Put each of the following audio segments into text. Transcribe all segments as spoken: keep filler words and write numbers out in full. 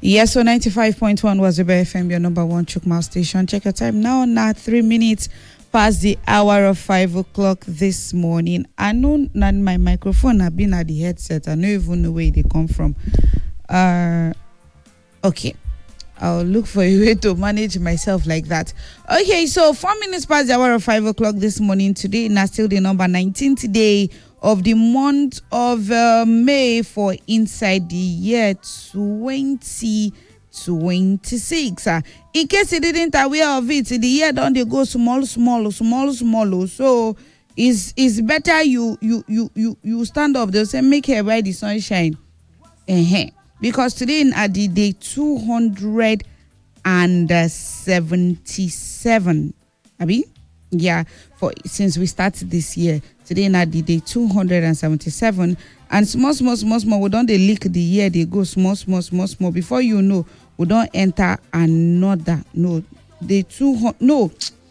Yes, so ninety-five point one was the F M, your number one Chukma station. Check your time now, now three minutes past the hour of five o'clock this morning. I know that my microphone have been at the headset. I don't even know where they come from. Uh, okay. I'll look for a way to manage myself like that. Okay, so four minutes past the hour of five o'clock this morning. Today, now still the number nineteenth day of the month of uh, May for inside the year twenty twenty-six. Uh, in case you didn't aware of it, the year don't they go small, small, small, small. So it's it's better you you you you you stand up. They'll say make her where the sun shine. Uh-huh. Because today in the day two hundred seventy-seven. I mean, yeah, for since we started this year. Today in the day two hundred seventy-seven. And small, small, small, small, we don't they leak the year, they go small, small, small, small. Before you know, we don't enter another. No, they two hundred, no.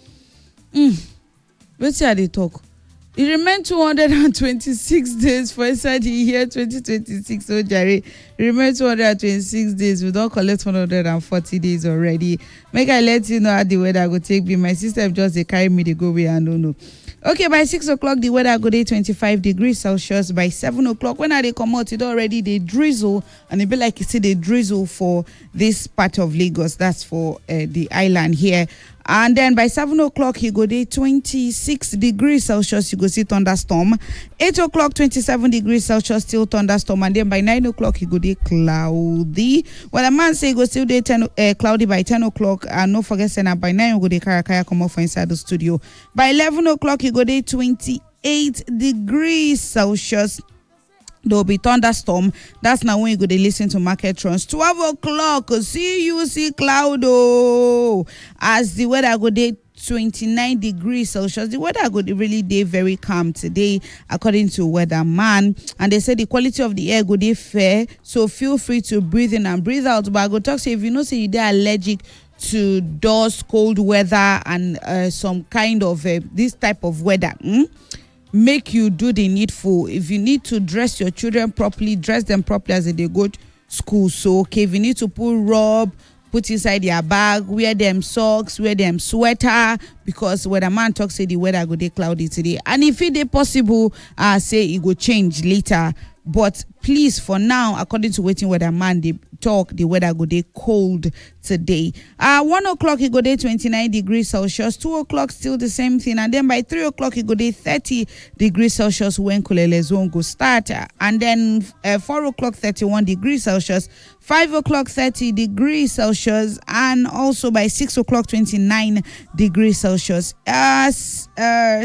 Mm. Let's see how they talk. It remains two hundred twenty-six days for inside the year twenty twenty-six. So, Jerry, it remains two hundred twenty-six days. We don't collect one hundred forty days already. Make I let you know how the weather go take me. My system just they carry me, they go away, I don't know. Okay, by six o'clock, the weather go day twenty-five degrees Celsius. By seven o'clock, when I they come out, it already they drizzle, and it be like you see they drizzle for this part of Lagos. That's for uh, the island here. And then by seven o'clock, you go day twenty-six degrees Celsius. You go see thunderstorm. Eight o'clock, twenty-seven degrees Celsius, still thunderstorm. And then by nine o'clock, you go day cloudy. Well, a man say you go still day ten uh, cloudy by ten o'clock. And no forget saying by nine you go day karakaya come off inside the studio. By eleven o'clock, you go day twenty-eight degrees Celsius. There'll be thunderstorm. That's now when you go to listen to Marketrons. twelve o'clock, see you see cloud. Oh, as the weather go day twenty-nine degrees Celsius. The weather go really day very calm today, according to Weatherman. And they say the quality of the air go day fair. So feel free to breathe in and breathe out. But I go talk say if you know say you're allergic to dust, cold weather, and uh, some kind of uh, this type of weather. Hmm? Make you do the needful. If you need to dress your children properly, dress them properly as they go to school. So, okay, if you need to put rub, put inside their bag, wear them socks, wear them sweater, because when a man talks, say the weather go dey cloudy today. And if it is possible, uh, say it go change later. But please, for now, according to waiting weather man, they talk, the weather go dey cold today. Uh, one o'clock, it go dey twenty-nine degrees Celsius. Two o'clock, still the same thing. And then by three o'clock, it go dey thirty degrees Celsius when Kulele zone go start. And then uh, four o'clock, thirty-one degrees Celsius. Five o'clock, thirty degrees Celsius. And also by six o'clock, twenty-nine degrees Celsius. Uh, uh,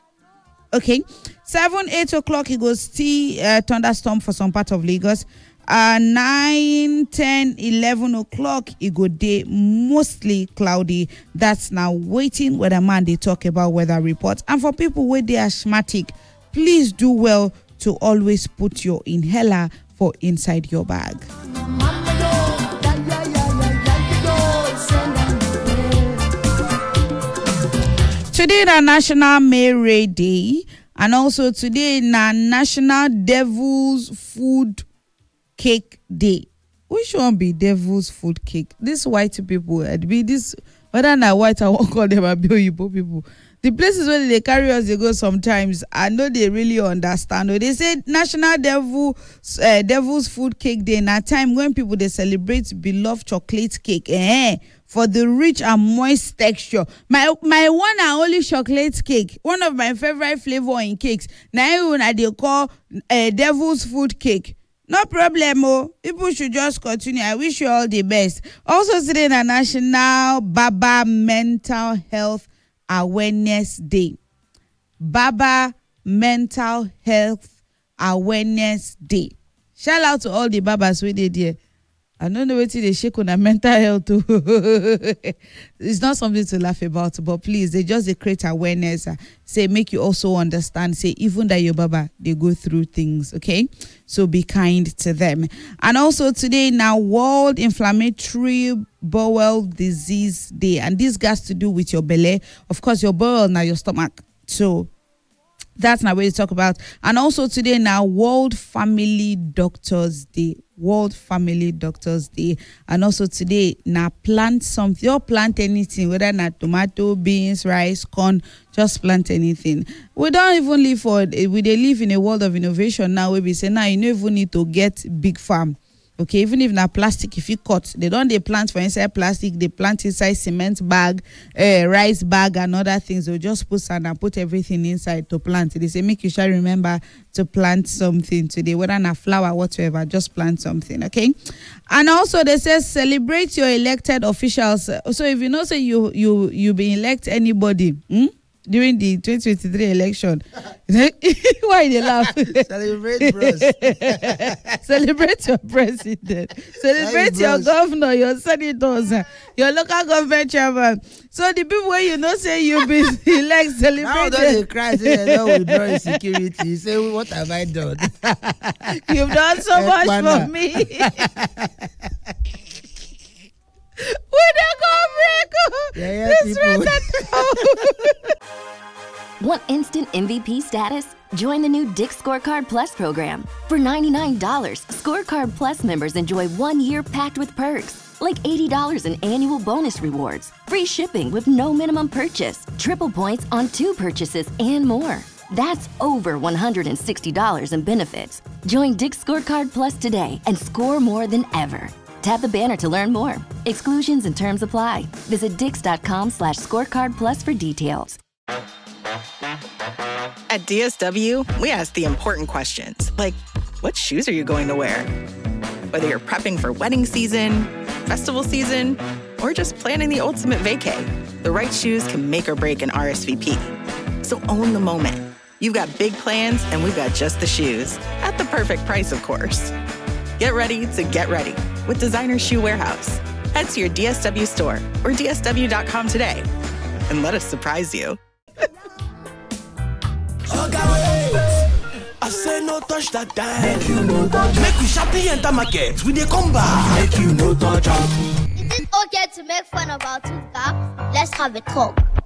okay. Seven, eight o'clock, it goes still uh, thunderstorm for some part of Lagos. Uh, nine, ten, eleven o'clock, it go day mostly cloudy. That's now waiting whether man they talk about weather reports. And for people where they are asthmatic, please do well to always put your inhaler for inside your bag. Today is National Mary Day. And also today na National Devil's Food Cake Day. Which one be Devil's Food Cake? This white people, it be this, whether na white, I won't call them a Igbo people. The places where they carry us, they go sometimes, I know they really understand. They say National Devil, uh, Devil's Food Cake Day, na time when people, they celebrate beloved chocolate cake. Eh, for the rich and moist texture. My my one and only chocolate cake, one of my favorite flavor in cakes. Now when they call uh, Devil's Food Cake. No problem, oh. People should just continue. I wish you all the best. Also today is National Baba Mental Health Awareness Day. Baba Mental Health Awareness Day. Shout out to all the babas we did here. I don't know what they shake on a mental health too. It's not something to laugh about, but please, they just they create awareness. Uh, say make you also understand. Say even that your baba they go through things, okay? So be kind to them. And also today now World Inflammatory Bowel Disease Day, and this has to do with your belly. Of course, your bowel now your stomach. So That's not what we talk about. And also today now, World Family Doctors Day. World Family Doctors Day. And also today, now plant something. You plant anything, whether not tomato, beans, rice, corn, just plant anything. We don't even live for, we they live in a world of innovation now where we say, now you don't even need to get big farm. Okay, even if na plastic, if you cut, they don't they plant for inside plastic, they plant inside cement bag, uh, rice bag, and other things. They'll just put sand and put everything inside to plant. They say, make you shall remember to plant something today, whether na flower, whatsoever, just plant something, okay? And also they say celebrate your elected officials. So if you know, say you you you be elect anybody, hmm? During the twenty twenty-three election. Why they laugh? Celebrate, bros. Celebrate your president. Celebrate Hey, your bros. governor, your senators, your local government chairman. So the people where you know say you be elect, Now celebrate don't they them. cry, say they don't withdraw his security. You say, what have I done? You've done so much Ekwana. for me. We don't go break. oh. Yeah, yeah, This people. record. Want instant M V P status? Join the new Dick Scorecard Plus program. For ninety-nine dollars, Scorecard Plus members enjoy one year packed with perks, like eighty dollars in annual bonus rewards, free shipping with no minimum purchase, triple points on two purchases, and more. That's over one hundred sixty dollars in benefits. Join Dick Scorecard Plus today and score more than ever. Tap the banner to learn more. Exclusions and terms apply. Visit dix.com slash scorecard plus for details. At D S W, we ask the important questions, like what shoes are you going to wear? Whether you're prepping for wedding season, festival season, or just planning the ultimate vacay, the right shoes can make or break an R S V P. So own the moment. You've got big plans, and we've got just the shoes. At the perfect price, of course. Get ready to get ready with Designer Shoe Warehouse. Head to your D S W store or D S W dot com today and let us surprise you. I say no touch that time. Make you no touch. Make we sharply enter market. We dey come back. Make you no touch. Is it okay to make fun of our two cops? Let's have a talk.